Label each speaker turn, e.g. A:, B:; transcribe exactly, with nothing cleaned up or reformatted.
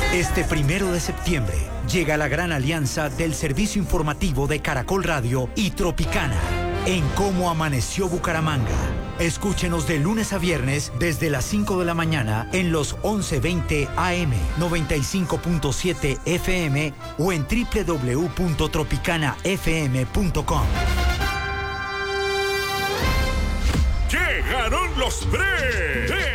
A: Este primero de septiembre llega la gran alianza del servicio informativo de Caracol Radio y Tropicana en Cómo Amaneció Bucaramanga. Escúchenos de lunes a viernes desde las cinco de la mañana en los once veinte A M, noventa y cinco punto siete F M o en doble u doble u doble u punto tropicana f m punto com.
B: Llegaron los Bre